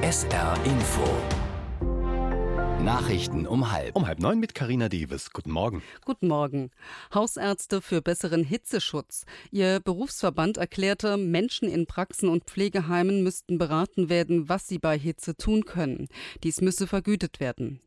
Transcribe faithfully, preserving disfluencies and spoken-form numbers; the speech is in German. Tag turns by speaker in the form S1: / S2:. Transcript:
S1: S R Info. Nachrichten um halb.
S2: Um halb neun mit Carina Deves. Guten Morgen.
S3: Guten Morgen. Hausärzte für besseren Hitzeschutz. Ihr Berufsverband erklärte, Menschen in Praxen und Pflegeheimen müssten beraten werden, was sie bei Hitze tun können. Dies müsse vergütet werden.